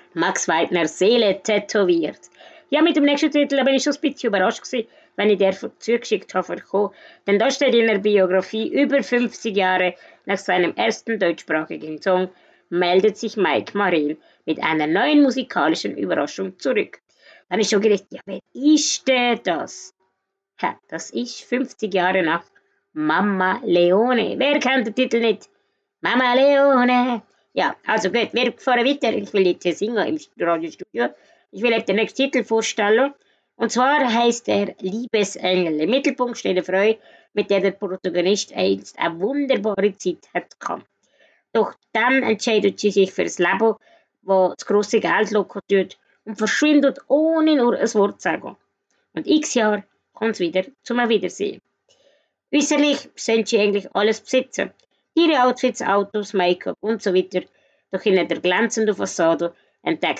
Max Weidner, Seele tätowiert. Ja, mit dem nächsten Titel bin ich schon ein bisschen überrascht gewesen, wenn ich den zugeschickt habe, bekommen. Denn da steht in der Biografie, über 50 Jahre nach seinem ersten deutschsprachigen Song meldet sich Mike Marell mit einer neuen musikalischen Überraschung zurück. Dann habe ich schon gedacht, ja, wer ist denn das? Ja, das ist 50 Jahre nach Mama Leone. Wer kennt den Titel nicht? Mama Leone. Ja, also gut, wir fahren weiter. Ich will jetzt singen im Radiostudio. Ich will jetzt den nächsten Titel vorstellen. Und zwar heißt er Liebesengel. Im Mittelpunkt steht eine Frau, mit der der Protagonist einst eine wunderbare Zeit hat gehabt. Doch dann entscheidet sie sich für das Leben, das das grosse Geld locken tut und verschwindet ohne nur ein Wort zu sagen. Und x Jahre kommt es wieder zum Wiedersehen. Äußerlich sind sie eigentlich alles Besitzer. Ihre Outfits, Autos, Make-up und so weiter. Doch hinter der glänzenden Fassade entdeckt